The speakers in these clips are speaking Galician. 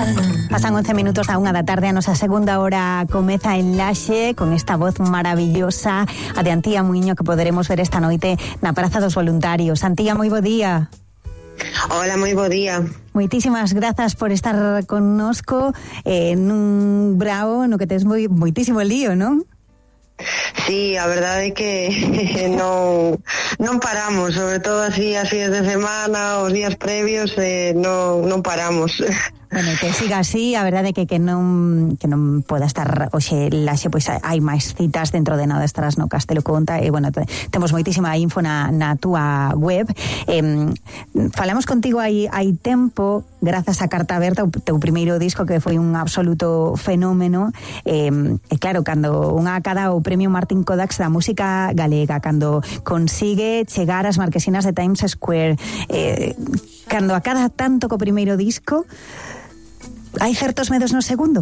Pasan 11 minutos da 1 da tarde, a nosa segunda hora comeza en Laxe con esta voz maravillosa a de Antía Muiño que poderemos ver esta noite na Praza dos Voluntarios. Antía, moi bo día. Hola, moi bo día. Moitísimas grazas por estar connosco nun brao no que tes moitísimo lío, non? Sí, a verdade é que non paramos, sobre todo así as días de semana, os días previos, non paramos. Bueno, que siga así, a verdade é que non poda estar hoxe Laxe, pois hai máis citas dentro de nada, estarás no Castelo Conta e, bueno, temos moitísima info na túa web. Falamos contigo hai tempo, grazas a Carta Aberta, o teu primeiro disco que foi un absoluto fenómeno, e claro, cando unha acada o premio Martín Kodax da música galega, cando consigue chegar ás marquesinas de Times Square, cando acada tanto co primeiro disco, hai certos medos no segundo?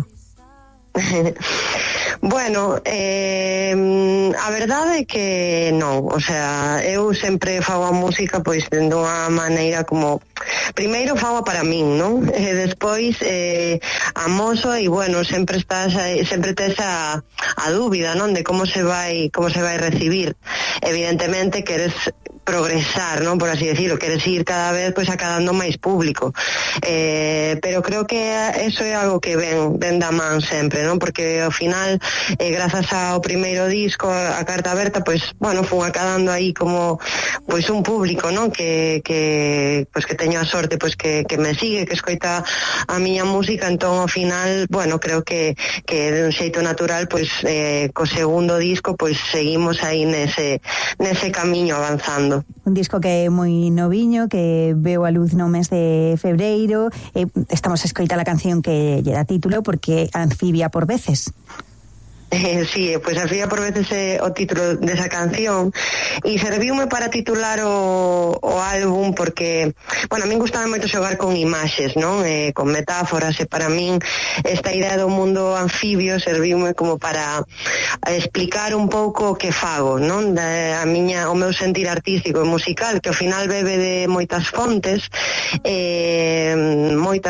Bueno, a verdade é que non, o sea, eu sempre fago a música pois dunha maneira como primeiro fago para min, non? E despois amoso e bueno, sempre tes a dúbida, non? De como se vai recibir. Evidentemente queres progresar, non? Por así decirlo, queres ir cada vez pois acadando máis público, pero creo que eso é algo que ven da man sempre, non? Porque ao final, grazas ao primeiro disco, a Carta Aberta, pois, bueno, fun acadando aí como pois un público, non? Que teño a sorte pois que me sigue, que escoita a miña música, entón ao final, bueno, creo que de un xeito natural, pois co segundo disco, pois seguimos aí nese camiño avanzando. Un disco que é moi noviño, que veo a luz no mes de febreiro, estamos a escoitar a canción que lle dá título, porque Anfibia por veces. Sí, pois Anfibia por veces é o título desa canción e serviume para titular o álbum porque, bueno, a min gustaba moito xogar con imaxes, non? Con metáforas, e para min esta idea do mundo anfibio serviume como para explicar un pouco o que fago, non? O meu sentir artístico e musical, que ao final bebe de moitas fontes, moitas